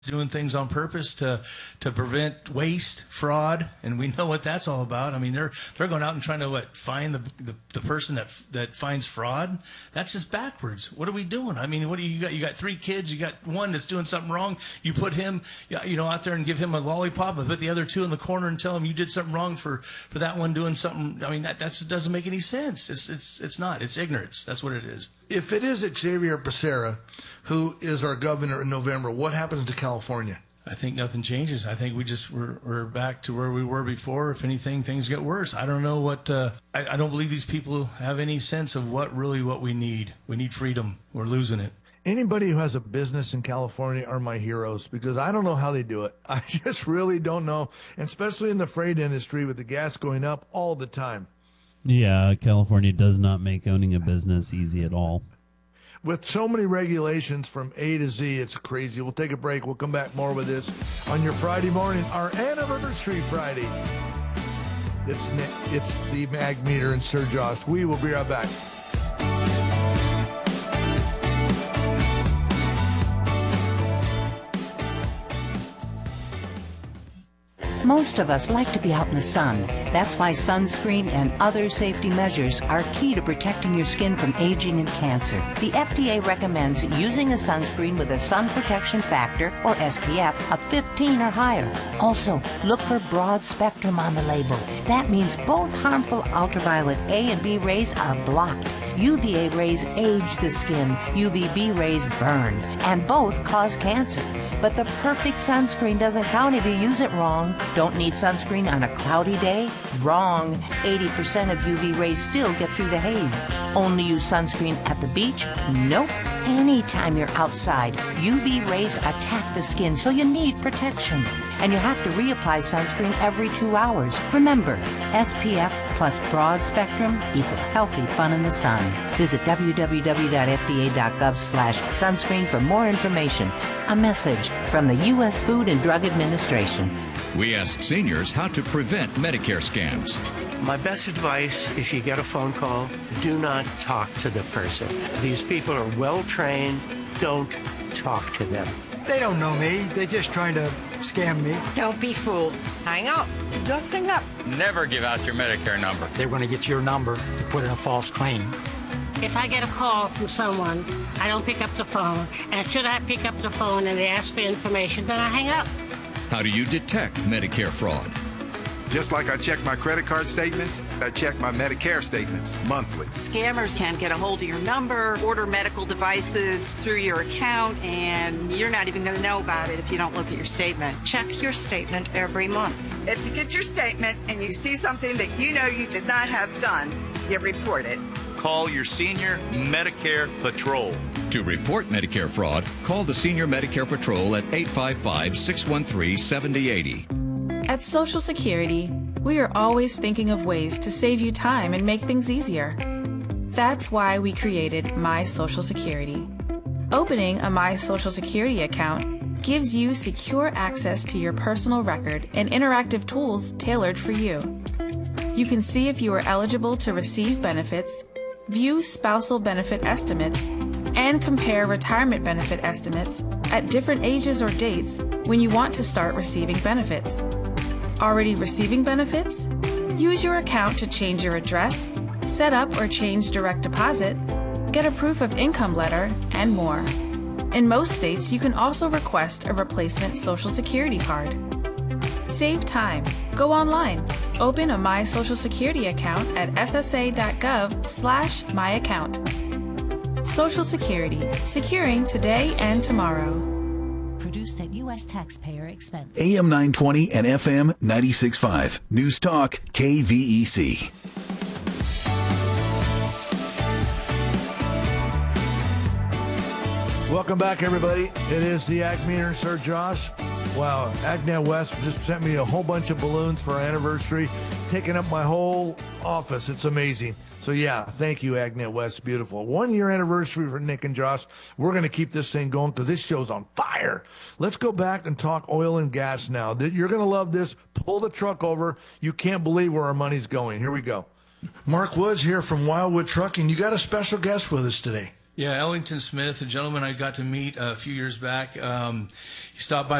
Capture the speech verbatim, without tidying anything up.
doing things on purpose to to prevent waste, fraud, and we know what that's all about. I mean, they're they're going out and trying to what find the the, the person that that finds fraud. That's just backwards. What are we doing? I mean, what do you, you got? You got three kids. You got one that's doing something wrong. You put him, you know, out there and give him a lollipop, and put the other two in the corner and tell him you did something wrong for, for that one doing something. I mean, that that's, doesn't make any sense. It's it's it's not. It's ignorance. That's what it is. If it is Xavier Becerra, who is our governor in November, what happens to California? I think nothing changes. I think we just we're, we're back to where we were before. If anything, things get worse. I don't know what. Uh, I, I don't believe these people have any sense of what really what we need. We need freedom. We're losing it. Anybody who has a business in California are my heroes because I don't know how they do it. I just really don't know, and especially in the freight industry with the gas going up all the time. Yeah, California does not make owning a business easy at all. With so many regulations from A to Z, it's crazy. We'll take a break. We'll come back more with this on your Friday morning, our anniversary Friday. It's it's the Mag Meter and Sir Josh. We will be right back. Most of us like to be out in the sun. That's why sunscreen and other safety measures are key to protecting your skin from aging and cancer. The F D A recommends using a sunscreen with a sun protection factor, or S P F, of fifteen or higher. Also, look for broad spectrum on the label. That means both harmful ultraviolet A and B rays are blocked. U V A rays age the skin, U V B rays burn, and both cause cancer. But the perfect sunscreen doesn't count if you use it wrong. Don't need sunscreen on a cloudy day? Wrong. eighty percent of U V rays still get through the haze. Only use sunscreen at the beach? Nope. Anytime you're outside, U V rays attack the skin, so you need protection. And you have to reapply sunscreen every two hours. Remember, S P F plus broad spectrum equal healthy fun in the sun. Visit w w w dot f d a dot gov slash sunscreen for more information. A message from the U S Food and Drug Administration. We ask seniors how to prevent Medicare scams. My best advice, if you get a phone call, do not talk to the person. These people are well trained. Don't talk to them. They don't know me. They're just trying to scam me. Don't be fooled. Hang up. Just hang up. Never give out your Medicare number. They're going to get your number to put in a false claim. If I get a call from someone, I don't pick up the phone. And should I pick up the phone and they ask for information, then I hang up. How do you detect Medicare fraud? Just like I check my credit card statements, I check my Medicare statements monthly. Scammers can get a hold of your number, order medical devices through your account, and you're not even going to know about it if you don't look at your statement. Check your statement every month. If you get your statement and you see something that you know you did not have done, you report it. Call your Senior Medicare Patrol. To report Medicare fraud, call the Senior Medicare Patrol at eight five five, six one three, seven zero eight zero. At Social Security, we are always thinking of ways to save you time and make things easier. That's why we created My Social Security. Opening a My Social Security account gives you secure access to your personal record and interactive tools tailored for you. You can see if you are eligible to receive benefits, view spousal benefit estimates, and compare retirement benefit estimates at different ages or dates when you want to start receiving benefits. Already receiving benefits? Use your account to change your address, set up or change direct deposit, get a proof of income letter, and more. In most states, you can also request a replacement Social Security card. Save time. Go online. Open a My Social Security account at s s a dot gov slash my account. Social Security, securing today and tomorrow. Produced at U S taxpayer expense. A M nine twenty and F M ninety-six point five. News Talk, K V E C. Welcome back, everybody. It is the Ag Meter, Sir Josh. Wow, AgNet West just sent me a whole bunch of balloons for our anniversary, taking up my whole office. It's amazing. So, yeah, thank you, AgNet West. Beautiful. One-year anniversary for Nick and Josh. We're going to keep this thing going because this show's on fire. Let's go back and talk oil and gas now. You're going to love this. Pull the truck over. You can't believe where our money's going. Here we go. Mark Woods here from Wildwood Trucking. You got a special guest with us today. Yeah, Ellington Smith, a gentleman I got to meet a few years back. Um, he stopped by